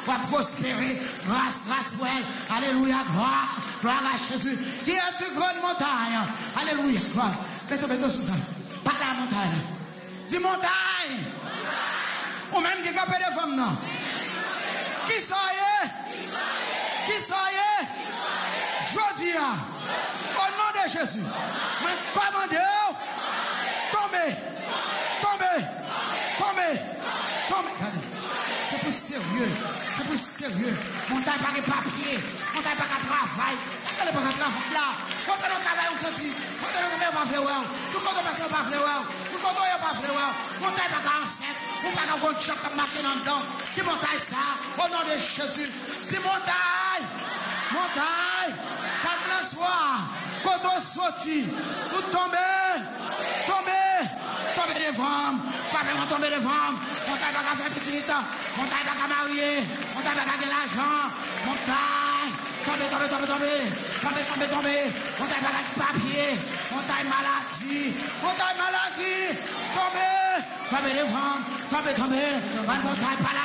va prospérer. Grâce pour elle. Alléluia, gloire à Jésus. Qui est sur grande montagne? Alléluia, gloire. Mettez sous ça. Pas la montagne. Dis montagne. Ou même qui capte des femmes, non? Qui soyez? Jodi, au nom de Jésus, mais commandez-vous, tombez. C'est pour sérieux. Montagne pas de papier, montagne pas de travail. Quand on pas de travail là, quand on travaille, on sortit. Quand on ne pas faire well, tout quand on passe pas faire well, tout quand on pas faire well, montagne pas enceinte, ou pas qu'on choc comme marcher dans le temps. Qui montagne ça, au nom de Jésus. Dis montagne, quand le soir, quand on sortit, vous tombez devant, pas tomber devant, montagne pas faire petit temps, montagne pas marier, montagne pas gagner l'argent, montagne, tomber, montagne pas gagner papier, montagne maladie, tomber devant, montagne, pas la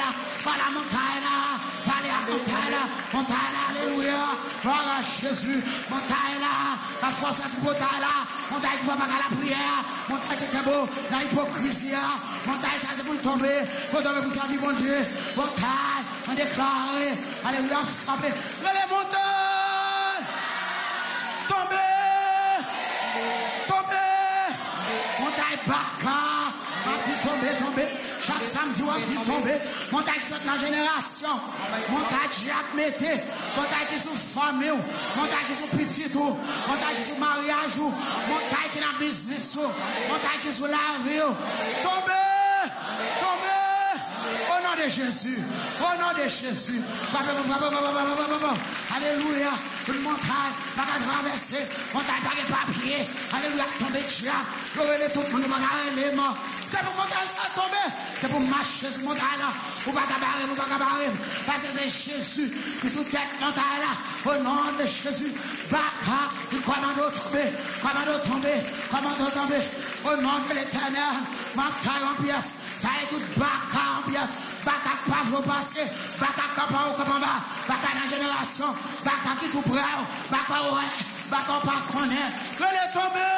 montagne, alléluia, gloire à Jésus, montagne là, la force à tout montagne là, montagne qui va pas à la prière, montagne qui est beau, la hypocrisie, montagne ça c'est pour tomber, pour servir mon Dieu, montagne, on déclare, alléluia, frapper, les montagnes, tomber, montagne baka, tomber. Chaque samedi, on va tomber. Montagne qui saute dans la génération. Montagne qui a metté. Montagne qui sont famille. Montagne qui sont petites. Montagne qui sont mariage. Montagne qui est dans le business. Montagne qui sont la vie. Tomber. Au nom de Jésus. Alléluia. Une montagne, pas qu'à traverser. Montagne, pas de papier. Alléluia. Tomber, diable. Glorieux tout le monde, pas qu'à élément. C'est pour montagne ça tomber. C'est pour marcher sur montagne là. Ou pas qu'à barrer. Parce que c'est Jésus qui sous tête montagne là. Au nom de Jésus. Baka, il commande tomber. Au nom de l'Éternel. Ma taille en pièces. Taille toute baka en pièces. Baka pas vous passer. Baka pas au comme en bas. Baka dans la génération. Baka qui tout près. Baka ouais. Baka pas connaître. Venez tomber.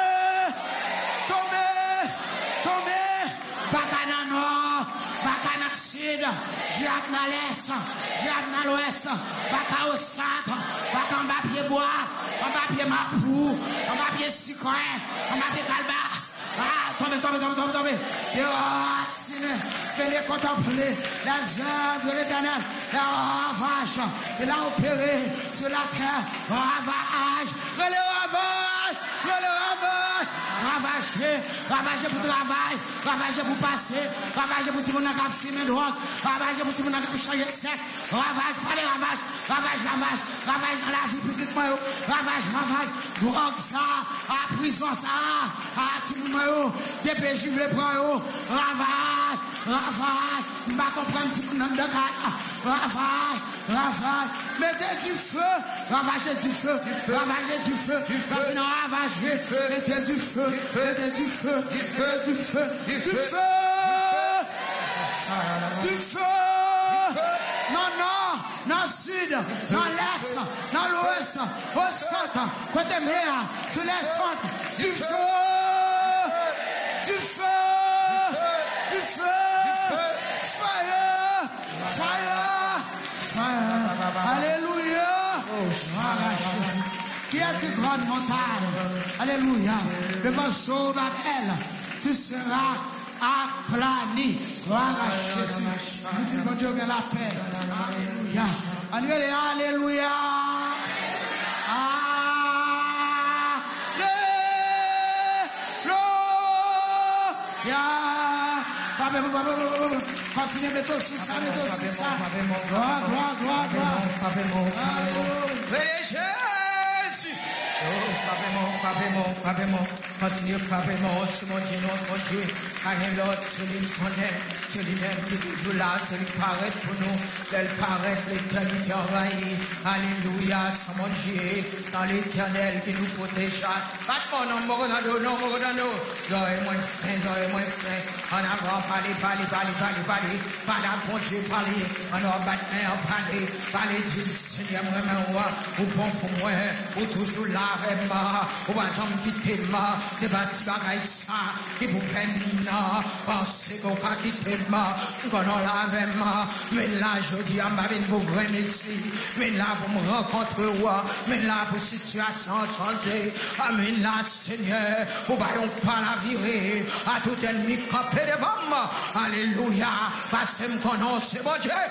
Baka dans le nord, baka dans le sud, diable dans l'est, diable dans l'ouest, baka au centre, baka en bas pied bois, en bas pied mapou, en bas pied sucré, en bas pied calebasse. Ah, tombez. Et venez contempler les œuvres de l'Éternel, le ravage, il a opéré sur la terre, ravage, ravager pour travail, ravager pour passer, ravager pour tout le monde qui a fumé drogue, ravager pour tout le monde qui a changé de sexe, ravage dans la vie petite moi, ravage, drogue ça, à prison ça, à tout le monde, DPJ le prend, ravage, on va comprendre tout le monde de ravage, mettez du feu, ravagez du feu, mettez du feu, non, dans le sud, dans l'est, dans l'ouest, au centre, côté mer, sur les centres, du feu, fire, alléluia, qui est une grande montagne, alléluia, devant son appel, tu seras aplani, gloire à Jésus, nous disons mon Dieu, la paix, alléluia, alléluia, continuez, mettez sous ça. Gloire. Jésus. frappez-moi. Continue, frappez-moi, sur mon Dieu, notre Dieu. Car l'autre, celui qui connaît, celui-même qui est toujours là, celui qui paraît pour nous, elle paraît l'éternité envahie. Alléluia, c'est mon Dieu, dans l'éternel qui nous protégera. Battement, non, Morodano. J'aurais moins fait. En avant, parler. Par la bon Dieu, parler. En avant, battement, parler du Seigneur, moi, ou bon pour moi, ou toujours là, vraiment, ou pas jamais quitter moi. Des bâtis bagailles ça, qui vous fait non, pensez qu'on va quitter moi, qu'on en lave moi, mais là je dis à ma vie pour vraiment ici, mais là pour me rencontrer, mais là pour situation changer, mais là Seigneur, pour pas la virer, à tout ennemi campé devant moi, alléluia, parce que me connaissez mon Dieu.